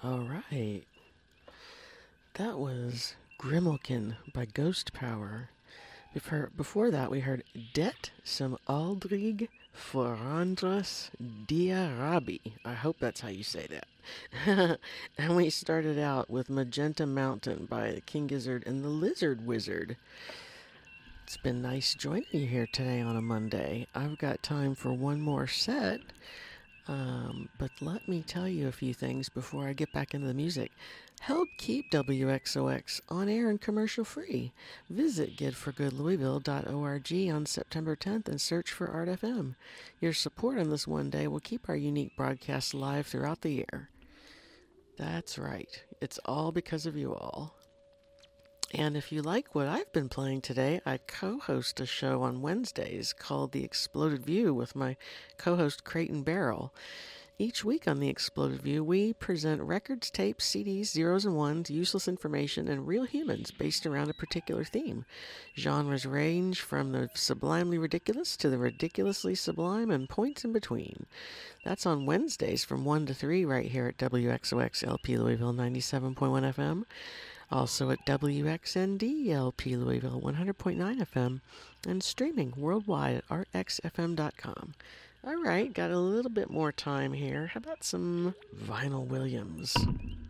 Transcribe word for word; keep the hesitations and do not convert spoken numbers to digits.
All right. That was Grimalkin by Ghost Power. Before, before that, we heard Det som aldrig förändras Diarabi. I hope that's how you say that. And we started out with Magenta Mountain by King Gizzard and the Lizard Wizard. It's been nice joining you here today on a Monday. I've got time for one more set. Um, but let me tell you a few things before I get back into the music. Help keep W X O X on air and commercial free. Visit good for good louisville dot org on September tenth and search for Art F M. Your support on this one day will keep our unique broadcasts live throughout the year. That's right. It's all because of you all. And if you like what I've been playing today, I co-host a show on Wednesdays called The Exploded View with my co-host Creighton Barrel. Each week on The Exploded View, we present records, tapes, C Ds, zeros and ones, useless information, and real humans based around a particular theme. Genres range from the sublimely ridiculous to the ridiculously sublime and points in between. That's on Wednesdays from one to three right here at W X O X L P Louisville ninety-seven point one F M. Also at W X N D L P Louisville one hundred point nine F M, and streaming worldwide at art x f m dot com. All right, got a little bit more time here. How about some Vinyl Williams?